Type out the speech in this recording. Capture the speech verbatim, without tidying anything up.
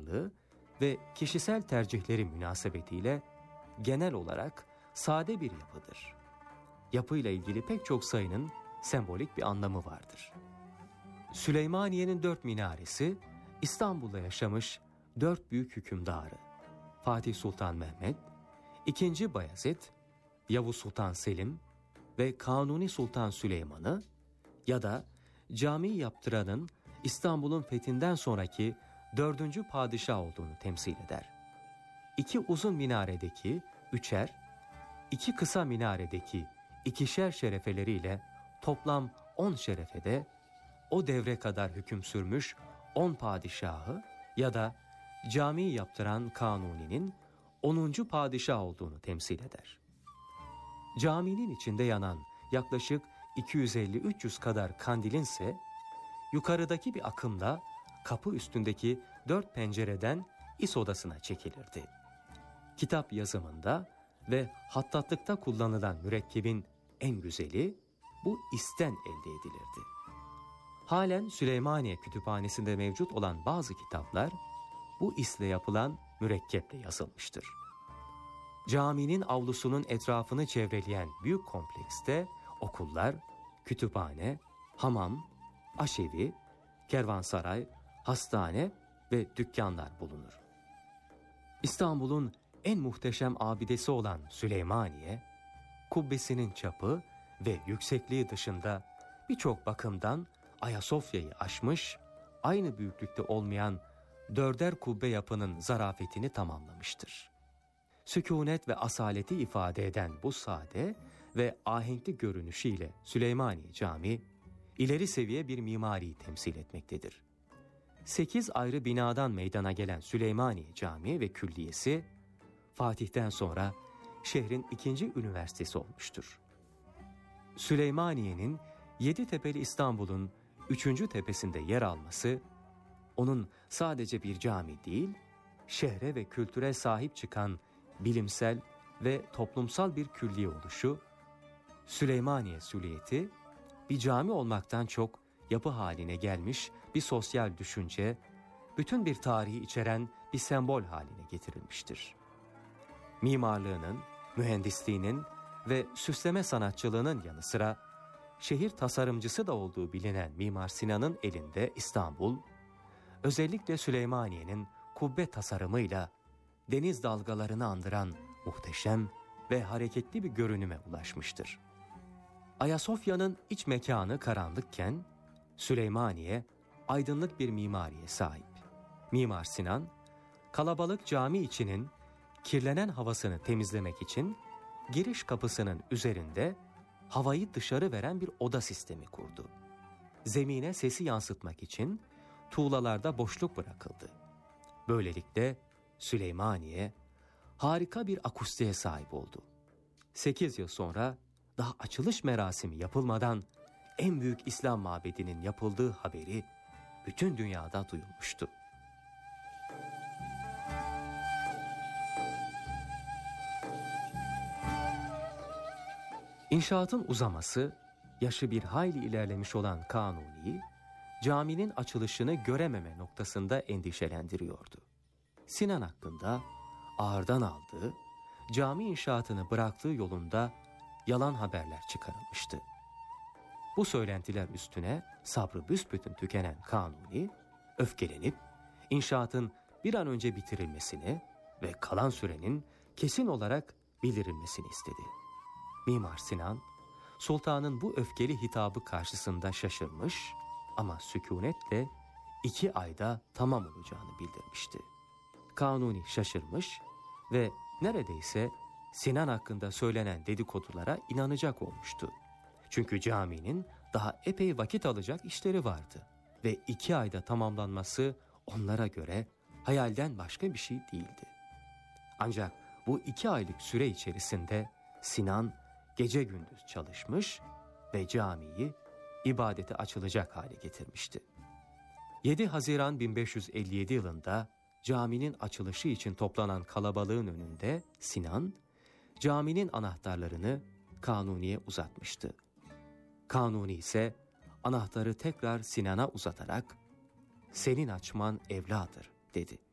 farklılığı ve kişisel tercihleri münasebetiyle genel olarak sade bir yapıdır. Yapıyla ilgili pek çok sayının sembolik bir anlamı vardır. Süleymaniye'nin dört minaresi, İstanbul'da yaşamış dört büyük hükümdarı, Fatih Sultan Mehmet, ikinci. Bayezid, Yavuz Sultan Selim ve Kanuni Sultan Süleyman'ı ya da cami yaptıranın İstanbul'un fethinden sonraki dördüncü padişah olduğunu temsil eder. İki uzun minaredeki üçer, iki kısa minaredeki ikişer şerefeleriyle toplam on şerefede o devre kadar hüküm sürmüş on padişahı ya da cami yaptıran Kanuni'nin onuncu padişah olduğunu temsil eder. Caminin içinde yanan yaklaşık iki yüz elli üç yüz kadar kandilinse yukarıdaki bir akımda kapı üstündeki dört pencereden is odasına çekilirdi. Kitap yazımında ve hattatlıkta kullanılan mürekkebin en güzeli bu isten elde edilirdi. Halen Süleymaniye Kütüphanesi'nde mevcut olan bazı kitaplar bu isle yapılan mürekkeple yazılmıştır. Caminin avlusunun etrafını çevreleyen büyük komplekste okullar, kütüphane, hamam, aşevi, kervansaray, hastane ve dükkanlar bulunur. İstanbul'un en muhteşem abidesi olan Süleymaniye, kubbesinin çapı ve yüksekliği dışında birçok bakımdan Ayasofya'yı aşmış, aynı büyüklükte olmayan dörder kubbe yapının zarafetini tamamlamıştır. Sükûnet ve asaleti ifade eden bu sade ve ahenkli görünüşüyle Süleymaniye Camii, ileri seviye bir mimariyi temsil etmektedir. Sekiz ayrı binadan meydana gelen Süleymaniye Camii ve Külliyesi, Fatih'ten sonra şehrin ikinci üniversitesi olmuştur. Süleymaniye'nin Yeditepe'li İstanbul'un üçüncü tepesinde yer alması, onun sadece bir cami değil, şehre ve kültüre sahip çıkan bilimsel ve toplumsal bir külliye oluşu, Süleymaniye Süliyeti, bir cami olmaktan çok yapı haline gelmiş bir sosyal düşünce, bütün bir tarihi içeren bir sembol haline getirilmiştir. Mimarlığının, mühendisliğinin ve süsleme sanatçılığının yanı sıra şehir tasarımcısı da olduğu bilinen Mimar Sinan'ın elinde İstanbul, özellikle Süleymaniye'nin kubbe tasarımıyla deniz dalgalarını andıran muhteşem ve hareketli bir görünüme ulaşmıştır. Ayasofya'nın iç mekanı karanlıkken, Süleymaniye aydınlık bir mimariye sahip. Mimar Sinan, kalabalık cami içinin kirlenen havasını temizlemek için giriş kapısının üzerinde havayı dışarı veren bir oda sistemi kurdu. Zemine sesi yansıtmak için tuğlalarda boşluk bırakıldı. Böylelikle Süleymaniye harika bir akustiğe sahip oldu. Sekiz yıl sonra daha açılış merasimi yapılmadan en büyük İslam mabedinin yapıldığı haberi bütün dünyada duyulmuştu. İnşaatın uzaması, yaşı bir hayli ilerlemiş olan Kanuni'yi, caminin açılışını görememe noktasında endişelendiriyordu. Sinan hakkında ağırdan aldığı, cami inşaatını bıraktığı yolunda yalan haberler çıkarılmıştı. Bu söylentiler üstüne sabrı büsbütün tükenen Kanuni, öfkelenip inşaatın bir an önce bitirilmesini ve kalan sürenin kesin olarak bildirilmesini istedi. Mimar Sinan, sultanın bu öfkeli hitabı karşısında şaşırmış ama sükûnetle iki ayda tamam olacağını bildirmişti. Kanuni şaşırmış ve neredeyse Sinan hakkında söylenen dedikodulara inanacak olmuştu. Çünkü caminin daha epey vakit alacak işleri vardı ve iki ayda tamamlanması onlara göre hayalden başka bir şey değildi. Ancak bu iki aylık süre içerisinde Sinan gece gündüz çalışmış ve camiyi ibadete açılacak hale getirmişti. yedi Haziran bin beş yüz elli yedi yılında caminin açılışı için toplanan kalabalığın önünde Sinan, caminin anahtarlarını Kanuni'ye uzatmıştı. Kanuni ise anahtarı tekrar Sinan'a uzatarak "Senin açman evladır" dedi.